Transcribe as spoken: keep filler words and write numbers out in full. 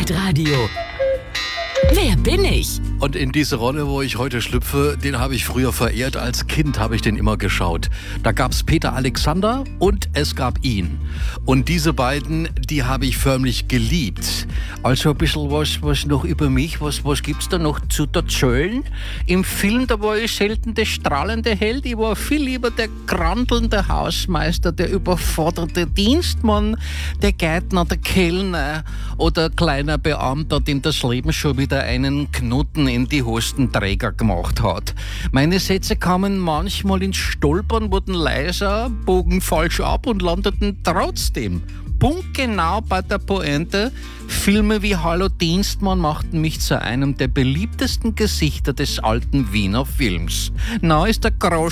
Live-Radio. Wer bin ich? Und in diese Rolle, wo ich heute schlüpfe, den habe ich früher verehrt. Als Kind habe ich den immer geschaut. Da gab es Peter Alexander und es gab ihn. Und diese beiden, die habe ich förmlich geliebt. Also ein bisschen was, was noch über mich, was, was gibt's da noch zu erzählen? Im Film, da war ich selten der strahlende Held. Ich war viel lieber der grantelnde Hausmeister, der überforderte Dienstmann, der Gärtner, der Kellner oder kleiner Beamter, dem das Leben schon wieder einen Knoten in die Hostenträger gemacht hat. Meine Sätze kamen manchmal ins Stolpern, wurden leiser, bogen falsch ab und landeten trotzdem punktgenau bei der Pointe. Filme wie Hallo Dienstmann machten mich zu einem der beliebtesten Gesichter des alten Wiener Films. Na ist der Grosch